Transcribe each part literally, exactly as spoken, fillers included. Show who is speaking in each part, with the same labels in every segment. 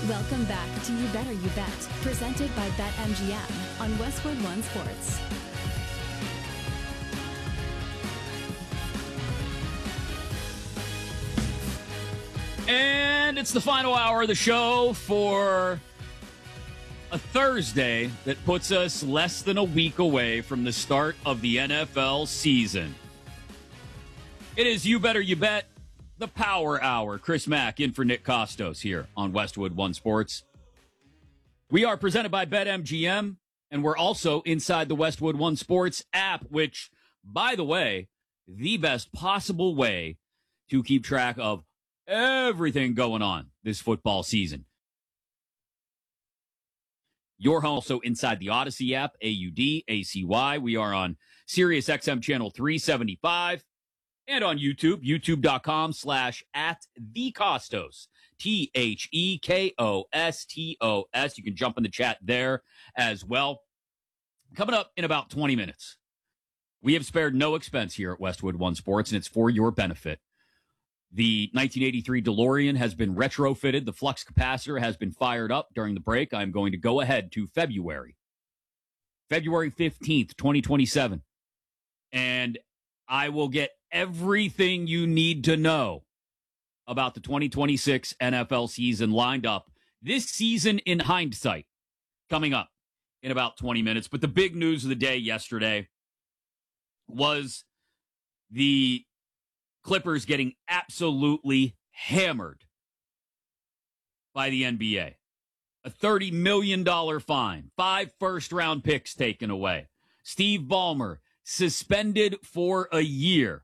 Speaker 1: Welcome back to You Better You Bet, presented by BetMGM on Westwood One Sports.
Speaker 2: And it's the final hour of the show for a Thursday that puts us less than a week away from the start of the N F L season. It is You Better You Bet, the Power Hour. Chris Mack in for Nick Costos here on Westwood One Sports. We are presented by BetMGM, and we're also inside the Westwood One Sports app, which, by the way, the best possible way to keep track of everything going on this football season. You're also inside the Odyssey app, A U D A C Y. We are on Sirius X M channel three seventy-five and on YouTube, youtube.com slash at the Costos, T H E K O S T O S. You can jump in the chat there as well. Coming up in about twenty minutes, we have spared no expense here at Westwood One Sports, and it's for your benefit. The nineteen eighty-three DeLorean has been retrofitted. The flux capacitor has been fired up during the break. I'm going to go ahead to February. February fifteenth, twenty twenty-seven. And I will get everything you need to know about the twenty twenty-six N F L season lined up. This season in hindsight, coming up in about twenty minutes. But the big news of the day yesterday was the Clippers getting absolutely hammered by the N B A. A thirty million dollars fine, five first-round picks taken away. Steve Ballmer suspended for a year.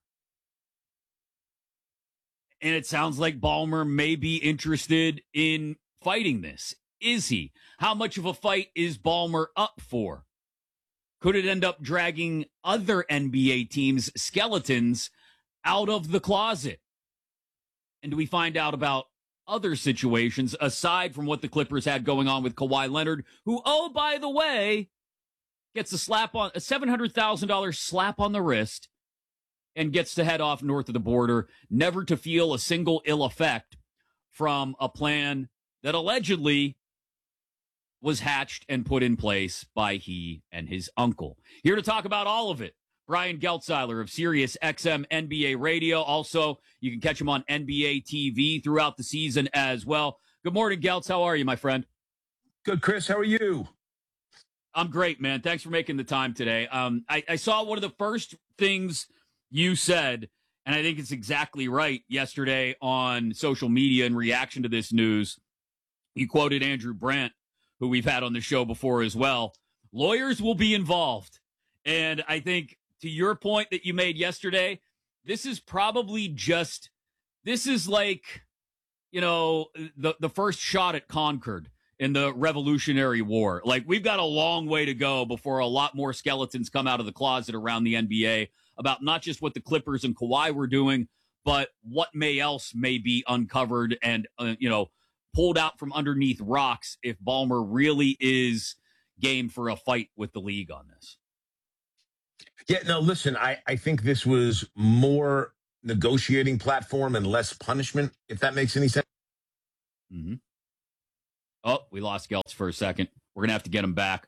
Speaker 2: And it sounds like Ballmer may be interested in fighting this. Is he? How much of a fight is Ballmer up for? Could it end up dragging other N B A teams' skeletons out of the closet? And do we find out about other situations aside from what the Clippers had going on with Kawhi Leonard, who, oh, by the way, gets a slap on a seven hundred thousand dollars slap on the wrist and gets to head off north of the border, never to feel a single ill effect from a plan that allegedly was hatched and put in place by he and his uncle. Here to talk about all of it, Brian Geltzeiler of Sirius X M N B A Radio. Also, you can catch him on N B A T V throughout the season as well. Good morning, Geltz. How are you, my friend?
Speaker 3: Good, Chris. How are you?
Speaker 2: I'm great, man. Thanks for making the time today. Um, I, I saw one of the first things you said, and I think it's exactly right, yesterday on social media in reaction to this news. You quoted Andrew Brandt, who we've had on the show before as well. Lawyers will be involved. And I think, to your point that you made yesterday, this is probably just, this is like, you know, the, the first shot at Concord in the Revolutionary War. Like, we've got a long way to go before a lot more skeletons come out of the closet around the N B A about not just what the Clippers and Kawhi were doing, but what may else may be uncovered and, uh, you know, pulled out from underneath rocks if Ballmer really is game for a fight with the league on this.
Speaker 3: Yeah, no, listen, I, I think this was more negotiating platform and less punishment, if that makes any sense.
Speaker 2: Mm-hmm. Oh, we lost Geltz for a second. We're going to have to get him back.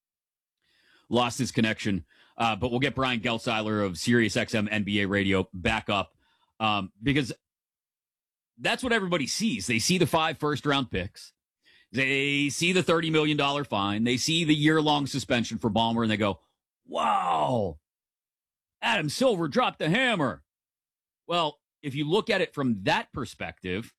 Speaker 2: Lost his connection. Uh, but we'll get Brian Geltzeiler of Sirius X M N B A Radio back up um, because that's what everybody sees. They see the five first-round picks. They see the thirty million dollars fine. They see the year-long suspension for Ballmer, and they go, wow, Adam Silver dropped the hammer. Well, if you look at it from that perspective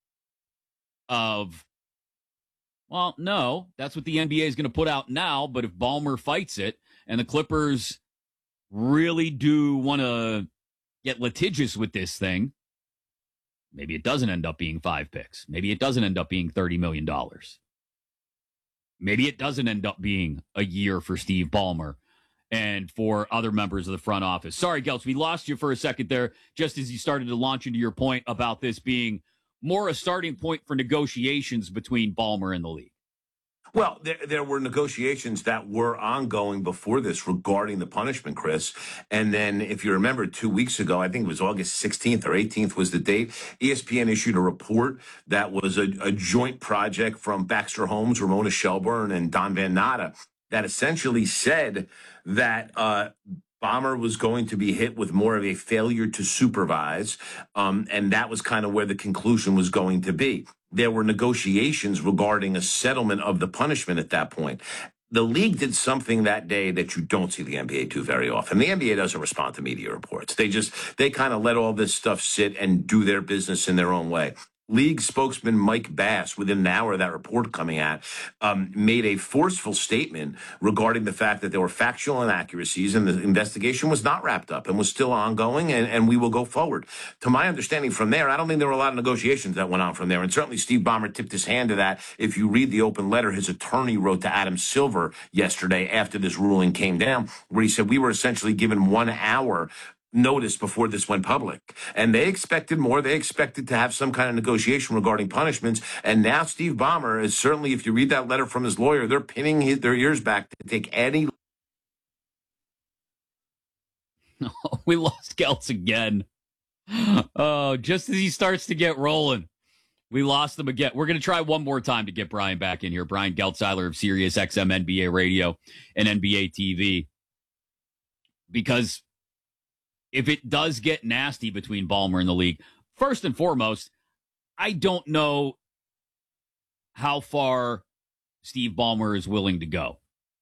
Speaker 2: of, well, no, that's what the N B A is going to put out now, but if Ballmer fights it and the Clippers really do want to get litigious with this thing, maybe it doesn't end up being five picks. Maybe it doesn't end up being thirty million dollars. Maybe it doesn't end up being a year for Steve Ballmer and for other members of the front office. Sorry, Geltz, we lost you for a second there, just as you started to launch into your point about this being more a starting point for negotiations between Ballmer and the league.
Speaker 3: Well, there, there were negotiations that were ongoing before this regarding the punishment, Chris. And then, if you remember, two weeks ago, I think it was August sixteenth or eighteenth was the date, E S P N issued a report that was a, a joint project from Baxter Holmes, Ramona Shelburne, and Don Van Natta that essentially said that uh, Ballmer was going to be hit with more of a failure to supervise. Um, and that was kind of where the conclusion was going to be. There were negotiations regarding a settlement of the punishment at that point. The league did something that day that you don't see the N B A do very often. The N B A doesn't respond to media reports. They just, they kind of let all this stuff sit and do their business in their own way. League spokesman Mike Bass, within an hour of that report coming out, um, made a forceful statement regarding the fact that there were factual inaccuracies and the investigation was not wrapped up and was still ongoing, and, and we will go forward. To my understanding from there, I don't think there were a lot of negotiations that went on from there, and certainly Steve Ballmer tipped his hand to that. If you read the open letter his attorney wrote to Adam Silver yesterday after this ruling came down, where he said we were essentially given one hour notice before this went public. And they expected more. They expected to have some kind of negotiation regarding punishments. And now Steve Ballmer is certainly, if you read that letter from his lawyer, they're pinning his, their ears back to take any.
Speaker 2: We lost Geltz again. Oh, just as he starts to get rolling, we lost them again. We're going to try one more time to get Brian back in here. Brian Geltzeiler of Sirius X M N B A Radio and N B A T V. Because if it does get nasty between Ballmer and the league, first and foremost, I don't know how far Steve Ballmer is willing to go.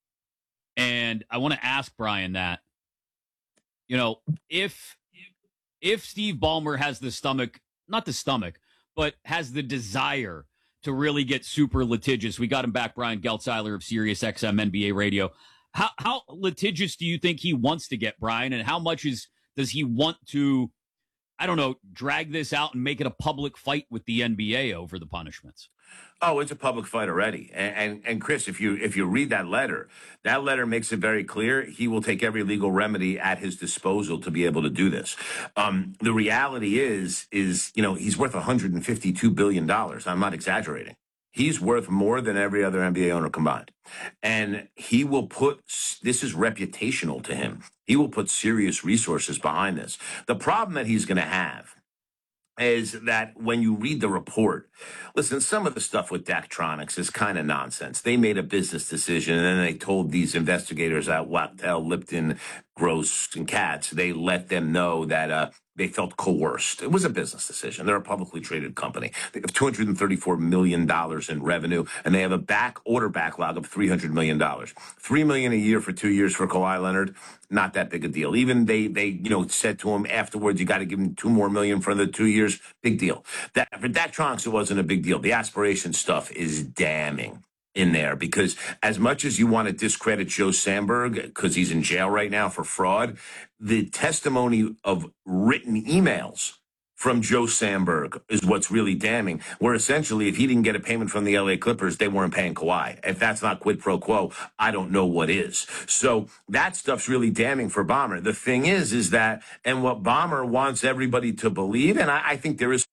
Speaker 2: And I want to ask Brian that, you know, if if Steve Ballmer has the stomach, not the stomach, but has the desire to really get super litigious. We got him back, Brian Geltzeiler of Sirius X M N B A Radio. How how litigious do you think he wants to get, Brian? And how much is does he want to, I don't know, drag this out and make it a public fight with the N B A over the punishments?
Speaker 3: Oh, it's a public fight already. And, and and Chris, if you if you read that letter, that letter makes it very clear he will take every legal remedy at his disposal to be able to do this. Um, the reality is, is, you know, he's worth one hundred fifty-two billion dollars. I'm not exaggerating. He's worth more than every other N B A owner combined. And he will put, this is reputational to him. He will put serious resources behind this. The problem that he's going to have is that when you read the report, listen, some of the stuff with Daktronics is kind of nonsense. They made a business decision, and then they told these investigators at Wachtell, Lipton, Gross, and Katz, they let them know that uh, they felt coerced. It was a business decision. They're a publicly traded company. They have two hundred thirty-four million dollars in revenue, and they have a back order backlog of three hundred million dollars. three million dollars a year for two years for Kawhi Leonard, not that big a deal. Even they, they you know, said to him afterwards, you got to give him two more million for the two years. Big deal. That, for Daktronics, it wasn't a big deal. The aspiration stuff is damning in there, because as much as you want to discredit Joe Sandberg because he's in jail right now for fraud, the testimony of written emails from Joe Sandberg is what's really damning, where essentially if he didn't get a payment from the L A Clippers, they weren't paying Kawhi. If that's not quid pro quo, I don't know what is. So that stuff's really damning for Ballmer. The thing is, is that, and what Ballmer wants everybody to believe, and I, I think there is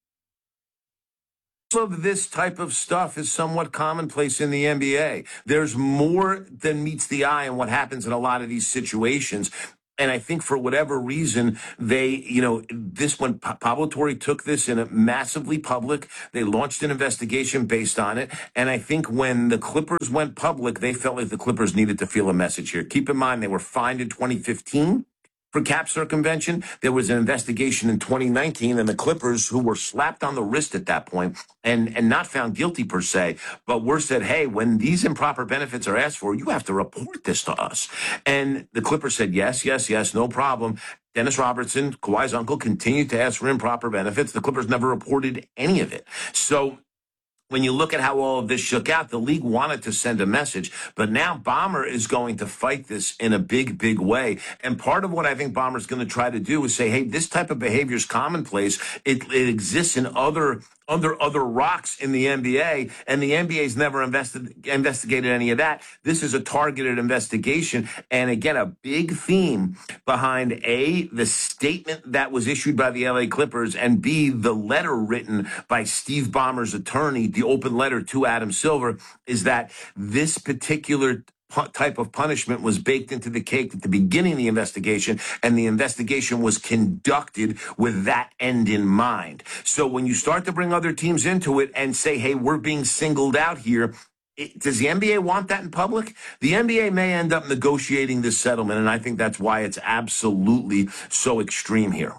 Speaker 3: of this type of stuff is somewhat commonplace in the N B A. There's more than meets the eye in what happens in a lot of these situations. And I think for whatever reason, they, you know, this when Pablo Torre took this in a massively public, they launched an investigation based on it. And I think when the Clippers went public, they felt like the Clippers needed to feel a message here. Keep in mind, they were fined in twenty fifteen. For cap circumvention. There was an investigation in twenty nineteen, and the Clippers, who were slapped on the wrist at that point and, and not found guilty per se, but were said, hey, when these improper benefits are asked for, you have to report this to us. And the Clippers said, yes, yes, yes, no problem. Dennis Robertson, Kawhi's uncle, continued to ask for improper benefits. The Clippers never reported any of it. So when you look at how all of this shook out, the league wanted to send a message, but now Ballmer is going to fight this in a big, big way. And part of what I think Ballmer is going to try to do is say, hey, this type of behavior is commonplace. It, it exists in other under other rocks in the N B A, and the N B A's never invested, investigated any of that. This is a targeted investigation. And again, a big theme behind A, the statement that was issued by the L A Clippers, and B, the letter written by Steve Ballmer's attorney, the open letter to Adam Silver, is that this particular type of punishment was baked into the cake at the beginning of the investigation, and the investigation was conducted with that end in mind. So when you start to bring other teams into it and say, hey, we're being singled out here, it, does the N B A want that in public? The N B A may end up negotiating this settlement, and I think that's why it's absolutely so extreme here.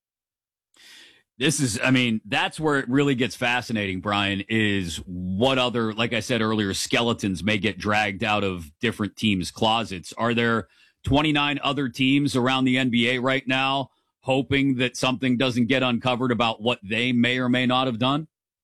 Speaker 2: This is, I mean, that's where it really gets fascinating, Brian, is what other, like I said earlier, skeletons may get dragged out of different teams' closets. Are there twenty-nine other teams around the N B A right now hoping that something doesn't get uncovered about what they may or may not have done?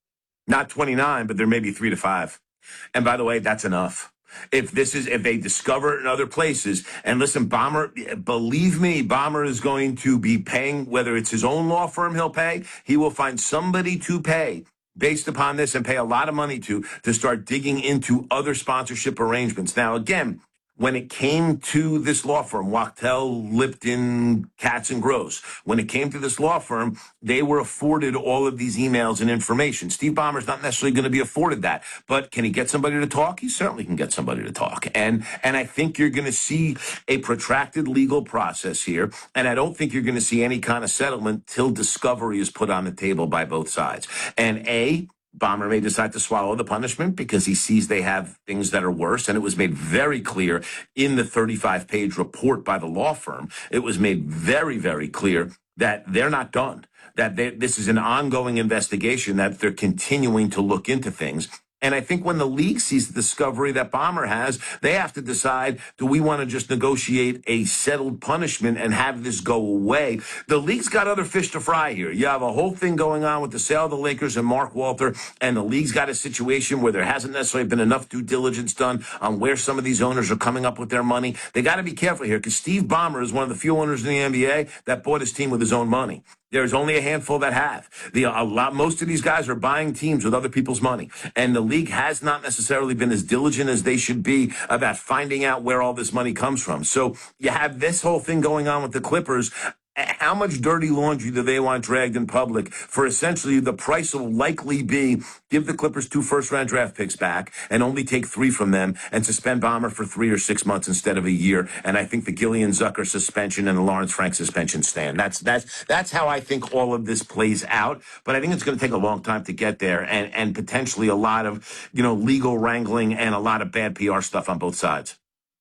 Speaker 3: Not twenty-nine, but there may be three to five. And by the way, that's enough. If this is, if they discover it in other places, and listen, Ballmer, believe me, Ballmer is going to be paying, whether it's his own law firm he'll pay, he will find somebody to pay based upon this and pay a lot of money to, to start digging into other sponsorship arrangements. Now, again, when it came to this law firm, Wachtell, Lipton, Katz and Gross, when it came to this law firm, they were afforded all of these emails and information. Steve Ballmer's not necessarily going to be afforded that, but can he get somebody to talk? He certainly can get somebody to talk. And, and I think you're going to see a protracted legal process here, and I don't think you're going to see any kind of settlement till discovery is put on the table by both sides. And A, Ballmer may decide to swallow the punishment because he sees they have things that are worse. And it was made very clear in the thirty-five page report by the law firm. It was made very, very clear that they're not done, that they, this is an ongoing investigation, that they're continuing to look into things. And I think when the league sees the discovery that Ballmer has, they have to decide, do we want to just negotiate a settled punishment and have this go away? The league's got other fish to fry here. You have a whole thing going on with the sale of the Lakers and Mark Walter, and the league's got a situation where there hasn't necessarily been enough due diligence done on where some of these owners are coming up with their money. They got to be careful here because Steve Ballmer is one of the few owners in the N B A that bought his team with his own money. There's only a handful that have. The, a lot, most of these guys are buying teams with other people's money. And the league has not necessarily been as diligent as they should be about finding out where all this money comes from. So you have this whole thing going on with the Clippers. How much dirty laundry do they want dragged in public for essentially the price will likely be give the Clippers two first-round draft picks back and only take three from them and suspend Ballmer for three or six months instead of a year. And I think the Gillian Zucker suspension and the Lawrence Frank suspension stand. That's that's that's how I think all of this plays out. But I think it's going to take a long time to get there and, and potentially a lot of, you know, legal wrangling and a lot of bad P R stuff on both sides.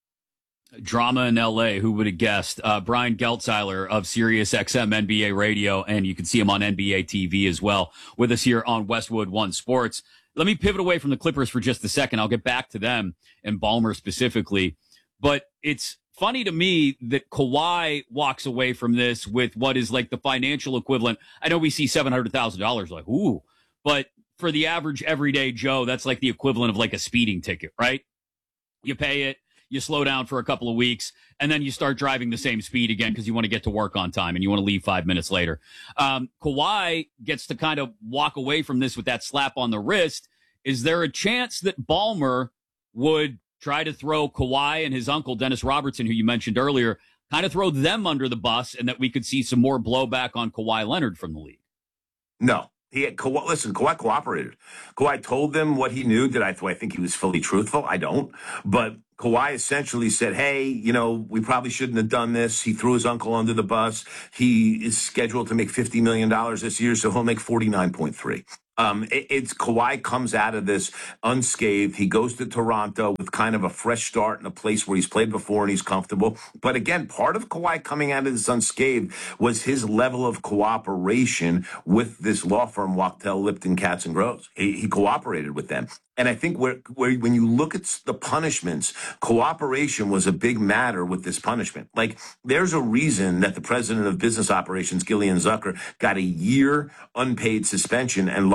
Speaker 2: Drama in L A, who would have guessed? Uh, Brian Geltzeiler of Sirius X M N B A Radio, and you can see him on N B A T V as well, with us here on Westwood One Sports. Let me pivot away from the Clippers for just a second. I'll get back to them and Ballmer specifically. But it's funny to me that Kawhi walks away from this with what is like the financial equivalent. I know we see seven hundred thousand dollars, like, ooh, but for the average everyday Joe, that's like the equivalent of like a speeding ticket, right? You pay it. You slow down for a couple of weeks, and then you start driving the same speed again because you want to get to work on time and you want to leave five minutes later. Um, Kawhi gets to kind of walk away from this with that slap on the wrist. Is there a chance that Ballmer would try to throw Kawhi and his uncle, Dennis Robertson, who you mentioned earlier, kind of throw them under the bus and that we could see some more blowback on Kawhi Leonard from the league?
Speaker 3: No. He had, Kawhi, listen, Kawhi cooperated. Kawhi told them what he knew. Did I, do I think he was fully truthful? I don't. But Kawhi essentially said, hey, you know, we probably shouldn't have done this. He threw his uncle under the bus. He is scheduled to make fifty million dollars this year, so he'll make forty-nine point three. Um, it, it's Kawhi comes out of this unscathed. He goes to Toronto with kind of a fresh start in a place where he's played before and he's comfortable. But again, part of Kawhi coming out of this unscathed was his level of cooperation with this law firm, Wachtell, Lipton, Katz and Gross. He, he cooperated with them. And I think where, where when you look at the punishments, cooperation was a big matter with this punishment. Like, there's a reason that the president of business operations, Gillian Zucker, got a year unpaid suspension, and Lawrence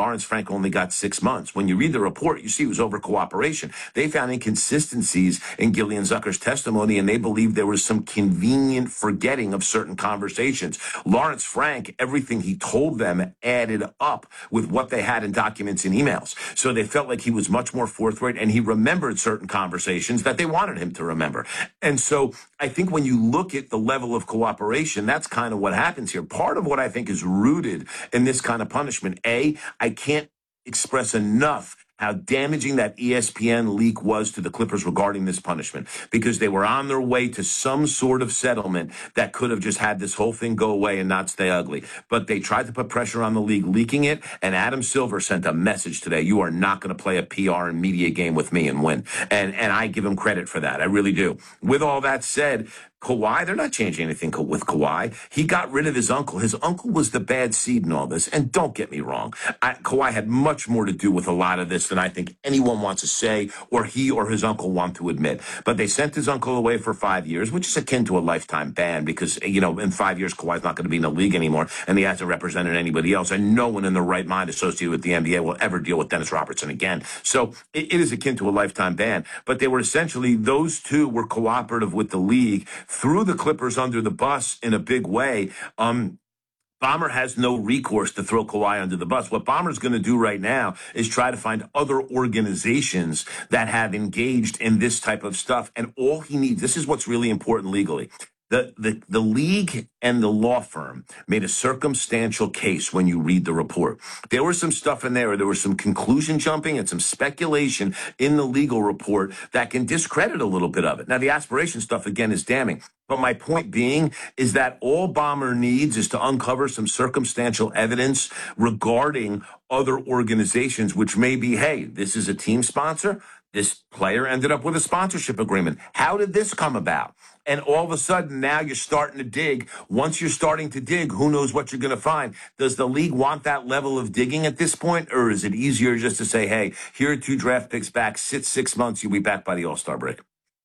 Speaker 3: Lawrence Frank only got six months. When you read the report, you see it was over cooperation. They found inconsistencies in Gillian Zucker's testimony, and they believe there was some convenient forgetting of certain conversations. Lawrence Frank, everything he told them added up with what they had in documents and emails. So they felt like he was much more forthright, and he remembered certain conversations that they wanted him to remember. And so I think when you look at the level of cooperation, that's kind of what happens here. Part of what I think is rooted in this kind of punishment, A, I can't express enough how damaging that E S P N leak was to the Clippers regarding this punishment, because they were on their way to some sort of settlement that could have just had this whole thing go away and not stay ugly. But they tried to put pressure on the league, leaking it, and Adam Silver sent a message today: you are not going to play a P R and media game with me and win. And, and I give him credit for that. I really do. With all that said, Kawhi, they're not changing anything with Kawhi. He got rid of his uncle. His uncle was the bad seed in all this. And don't get me wrong, I, Kawhi had much more to do with a lot of this than I think anyone wants to say, or he or his uncle want to admit. But they sent his uncle away for five years, which is akin to a lifetime ban, because, you know, in five years, Kawhi's not going to be in the league anymore, and he hasn't represented anybody else. And no one in their right mind associated with the N B A will ever deal with Dennis Robertson again. So it, it is akin to a lifetime ban. But they were essentially, those two were cooperative with the league, threw the Clippers under the bus in a big way. Um, Bomber has no recourse to throw Kawhi under the bus. What Bomber's going to do right now is try to find other organizations that have engaged in this type of stuff. And all he needs, this is what's really important legally. The, the, the league and the law firm made a circumstantial case when you read the report. There was some stuff in there. There was some conclusion jumping and some speculation in the legal report that can discredit a little bit of it. Now, the aspiration stuff, again, is damning. But my point being is that all Bomber needs is to uncover some circumstantial evidence regarding other organizations, which may be, hey, this is a team sponsor. This player ended up with a sponsorship agreement. How did this come about? And all of a sudden, now you're starting to dig. Once you're starting to dig, who knows what you're going to find? Does the league want that level of digging at this point? Or is it easier just to say, hey, here are two draft picks back, sit six months, you'll be back by the All-Star break?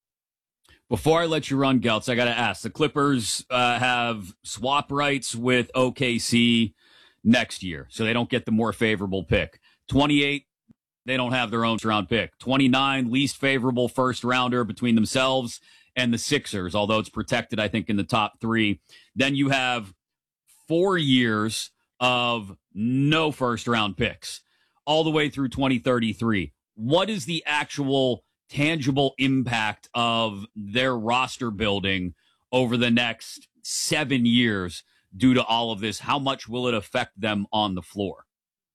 Speaker 2: Before I let you run, Geltz, I got to ask. The Clippers uh, have swap rights with O K C next year, so they don't get the more favorable pick. twenty-eight, they don't have their own round pick. twenty-nine, least favorable first rounder between themselves and the Sixers, although it's protected, I think, in the top three. Then you have four years of no first round picks all the way through twenty thirty-three. What is the actual tangible impact of their roster building over the next seven years due to all of this? How much will it affect them on the floor?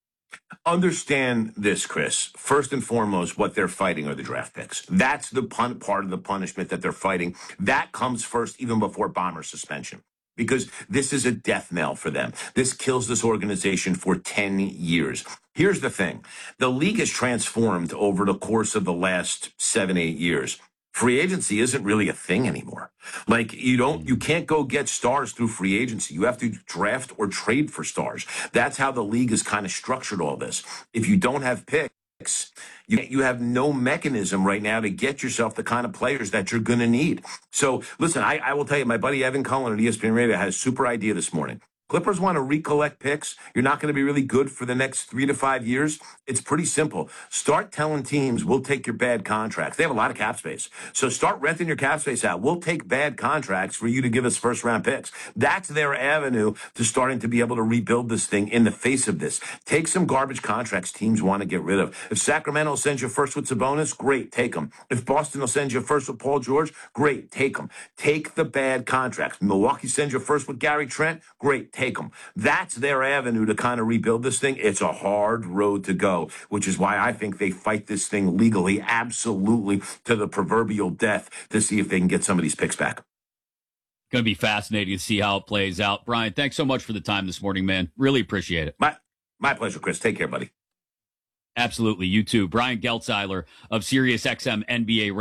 Speaker 3: Understand this, Chris. First and foremost, what they're fighting are the draft picks. That's the pun- part of the punishment that they're fighting. That comes first, even before Bomber suspension, because this is a death knell for them. This kills this organization for ten years. Here's the thing. The league has transformed over the course of the last seven, eight years. Free agency isn't really a thing anymore. Like, you don't, you can't go get stars through free agency. You have to draft or trade for stars. That's how the league has kind of structured all this. If you don't have picks, you, you have no mechanism right now to get yourself the kind of players that you're going to need. So listen, I, I will tell you, my buddy Evan Cullen at E S P N Radio had a super idea this morning. Clippers want to recollect picks. You're not going to be really good for the next three to five years. It's pretty simple. Start telling teams, we'll take your bad contracts. They have a lot of cap space. So start renting your cap space out. We'll take bad contracts for you to give us first round picks. That's their avenue to starting to be able to rebuild this thing in the face of this. Take some garbage contracts teams want to get rid of. If Sacramento sends you first with Sabonis, great, take them. If Boston will send you first with Paul George, great, take them. Take the bad contracts. Milwaukee sends you first with Gary Trent, great, take them. That's their avenue to kind of rebuild this thing. It's a hard road to go, which is why I think they fight this thing legally, absolutely to the proverbial death, to see if they can get some of these picks back.
Speaker 2: Going to be fascinating to see how it plays out. Brian, thanks so much for the time this morning, man. Really appreciate it.
Speaker 3: My, my pleasure, Chris. Take care, buddy.
Speaker 2: Absolutely. You too. Brian Geltzeiler of SiriusXM N B A